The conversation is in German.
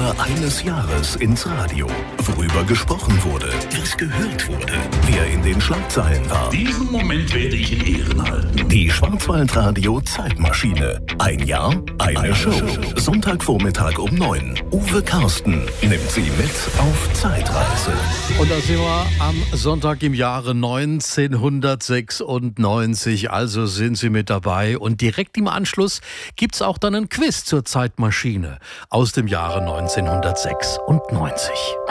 Thema eines Jahres ins Radio. Worüber gesprochen wurde, was gehört wurde, wer in den Schlagzeilen war. Diesen Moment werde ich in Ehren halten. Die Schwarzwaldradio Zeitmaschine. Ein Jahr, eine Show. Sonntagvormittag um 9. Uwe Karsten nimmt Sie mit auf Zeitreise. Und da sind wir am Sonntag im Jahre 1996. Also sind Sie mit dabei. Und direkt im Anschluss gibt's auch dann ein Quiz zur Zeitmaschine aus dem Jahre 1996.